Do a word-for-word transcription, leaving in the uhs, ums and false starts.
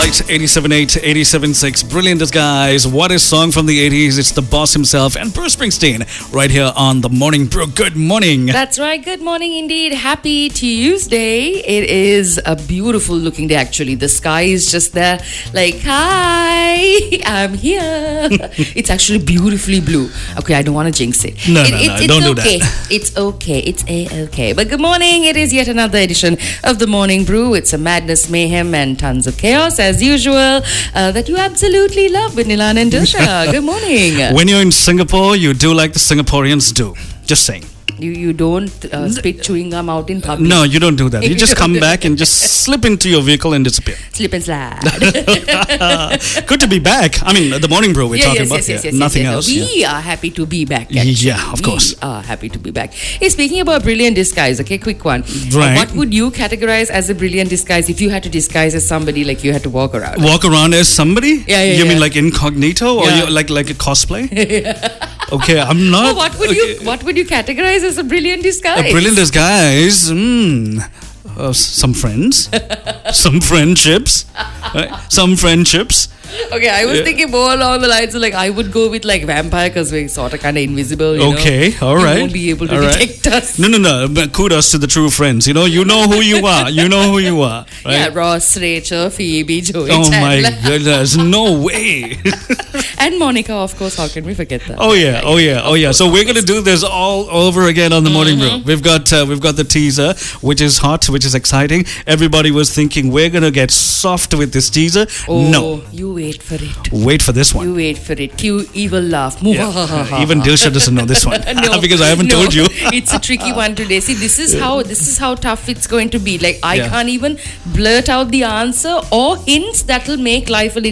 right, eighty-seven point eight, eighty-seven point six. Brilliant Disguise. What a song from the eighties. It's the boss himself and Bruce Springsteen right here on The Morning Brew. Good morning. That's right. Good morning indeed. Happy Tuesday. It is a beautiful looking day actually. The sky is just there like, hi, I'm here. It's actually beautifully blue. Okay, I don't want to jinx it. No, it, no, it, no. It's Don't okay. do that. It's okay. It's a-okay. But good morning. It is yet another edition of The Morning Brew. It's a madness, mayhem and tons of chaos as usual uh, that you absolutely love with Nilan and Dilsha. Good morning. When you're in Singapore, you do like the Singaporeans do. Just saying. You you don't uh, spit chewing gum out in public. No, you don't do that. You just come back and just slip into your vehicle and disappear. Slip and slide. Good to be back. I mean, the morning brew we're yeah, talking yes, about yes, here. yes, yes, Nothing yes, else. We yeah. are happy to be back. Actually. Yeah, of course. We are happy to be back. Hey, speaking about brilliant disguise, okay, quick one. Right. Uh, what would you categorize as a brilliant disguise if you had to disguise as somebody like you had to walk around? Walk around as somebody? Yeah, yeah, You yeah. mean like incognito or Yeah. you, like like a cosplay? Okay, I'm not. Oh, what would okay. you what would you categorize as a brilliant disguise? A brilliant disguise. Hmm. Uh, some friends, some friendships, right? some friendships. Okay, I was Yeah. thinking more along the lines of like I would go with like vampire because we're sort of kind of invisible. You Okay, know? all right. You won't be able to all right. detect us. No, no, no. But kudos to the true friends. You know, you know who you are. You know who you are. Right? Yeah, Ross, Rachel, Phoebe, Joey, Oh my Chandler. goodness! No way. And Monica, of course. How can we forget that? Oh yeah, oh yeah, oh yeah. So we're gonna do this all over again on the morning brew. We've got uh, we've got the teaser, which is hot, which is exciting. Everybody was thinking we're gonna get soft with this teaser. Oh, No, you wait for it. wait for this one. You wait for it. Cue evil laugh. Yeah. Even Dilsha doesn't know this one No, because I haven't no. told you. It's a tricky one today. See, this is how this is how tough it's going to be. Like I Yeah. can't even blurt out the answer or hints that will make life a little